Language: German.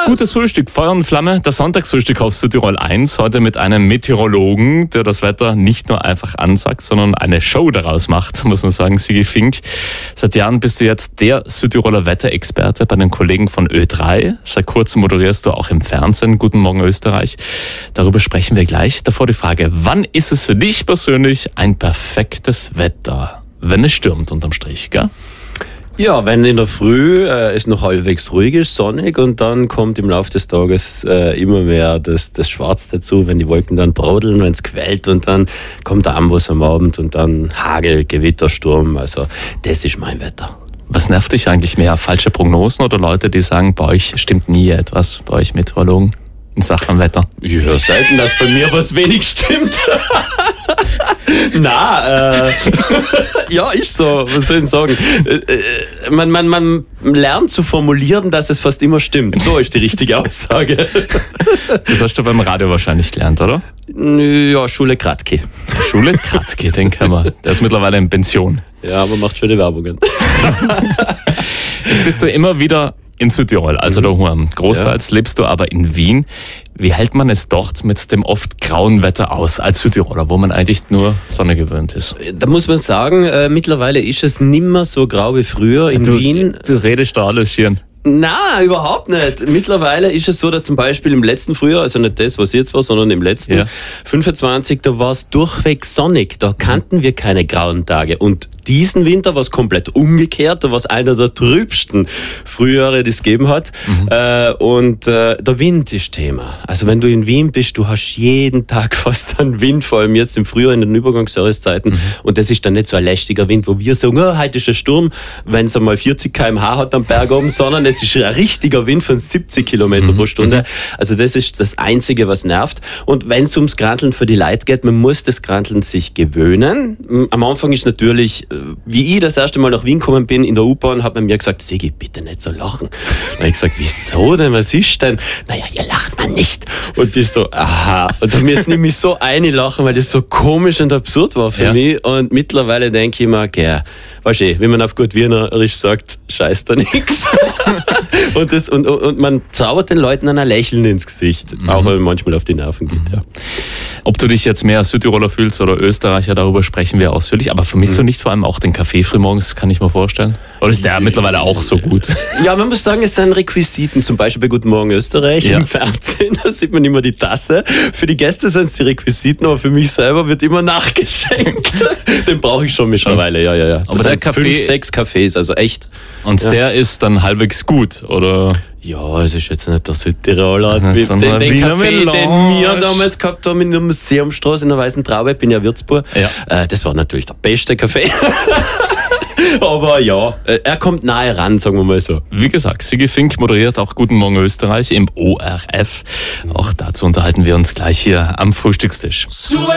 Gutes Frühstück, Feuer und Flamme, das Sonntagsfrühstück auf Südtirol 1. Heute mit einem Meteorologen, der das Wetter nicht nur einfach ansagt, sondern eine Show daraus macht, muss man sagen, Sigi Fink. Seit Jahren bist du jetzt der Südtiroler Wetterexperte bei den Kollegen von Ö3. Seit kurzem moderierst du auch im Fernsehen Guten Morgen Österreich. Darüber sprechen wir gleich. Davor die Frage, wann ist es für dich persönlich ein perfektes Wetter? Wenn es stürmt unterm Strich, gell? Ja, wenn in der Früh es noch halbwegs ruhig ist, sonnig, und dann kommt im Laufe des Tages immer mehr das Schwarz dazu, wenn die Wolken dann brodeln, wenn es quält, und dann kommt der Amboss am Abend und dann Hagel, Gewitter, Sturm. Also das ist mein Wetter. Was nervt dich eigentlich mehr? Falsche Prognosen oder Leute, die sagen, bei euch stimmt nie etwas, bei euch Meteorologen in Sachen Wetter? Ich höre selten, dass bei mir was wenig stimmt. Ja, ist so, was soll ich sagen? Man lernt zu formulieren, dass es fast immer stimmt. So ist die richtige Aussage. Das hast du beim Radio wahrscheinlich gelernt, oder? Ja, Schule Kratky. Schule Kratky, den kennen wir. Der ist mittlerweile in Pension. Ja, aber macht schöne Werbungen. Jetzt bist du immer wieder in Südtirol, also daheim. Großteils lebst du aber in Wien. Wie hält man es dort mit dem oft grauen Wetter aus als Südtiroler, wo man eigentlich nur Sonne gewöhnt ist? Da muss man sagen, mittlerweile ist es nimmer so grau wie früher in Wien. Du redest da alles schön. Na, überhaupt nicht. Mittlerweile ist es so, dass zum Beispiel im letzten Frühjahr, also nicht das, was jetzt war, sondern im letzten, 25, da war es durchweg sonnig. Da kannten wir keine grauen Tage. Und diesen Winter war es komplett umgekehrt. Da war es einer der trübsten Frühjahre, die es gegeben hat. Und der Wind ist Thema. Also wenn du in Wien bist, du hast jeden Tag fast einen Wind, vor allem jetzt im Frühjahr in den Übergangsjahreszeiten. Und das ist dann nicht so ein lästiger Wind, wo wir sagen, oh, heute ist ein Sturm, wenn es einmal 40 km/h hat am Berg oben, sondern es ist ein richtiger Wind von 70 Kilometer pro Stunde. Also das ist das Einzige, was nervt. Und wenn es ums Granteln für die Leute geht, man muss das Granteln sich gewöhnen. Am Anfang ist natürlich, wie ich das erste Mal nach Wien gekommen bin, in der U-Bahn, hat man mir gesagt, Sigi, bitte nicht so lachen. Da habe ich gesagt, wieso denn, was ist denn? Naja, ihr lacht man nicht. Und die so, aha. Und da müssen die mich so einlachen, weil das so komisch und absurd war für mich. Und mittlerweile denke ich mir, gell, weißt du, wie man auf gut Wienerisch sagt, scheiß da nix. Und man zaubert den Leuten ein Lächeln ins Gesicht, auch wenn man manchmal auf die Nerven geht. Ja. Ob du dich jetzt mehr als Südtiroler fühlst oder Österreicher, darüber sprechen wir ausführlich. Aber vermisst du nicht vor allem auch den Kaffee frühmorgens, kann ich mir vorstellen? Oder ist der mittlerweile auch so gut? Ja, man muss sagen, es sind Requisiten, zum Beispiel bei Guten Morgen Österreich im Fernsehen, da sieht man immer die Tasse. Für die Gäste sind es die Requisiten, aber für mich selber wird immer nachgeschenkt. Den brauche ich schon mittlerweile, ja. Aber der Kaffee, 5, 6 Kaffees, also echt. Und der ist dann halbwegs gut, oder? Ja, es ist jetzt nicht der Südtiroler. Den Kaffee, den wir damals gehabt haben in der Museumstraße in der Weißen Traube, ich bin ja Würzburg. Das war natürlich der beste Kaffee. Aber ja, er kommt nahe ran, sagen wir mal so. Wie gesagt, Sigi Fink moderiert auch Guten Morgen Österreich im ORF. Auch dazu unterhalten wir uns gleich hier am Frühstückstisch.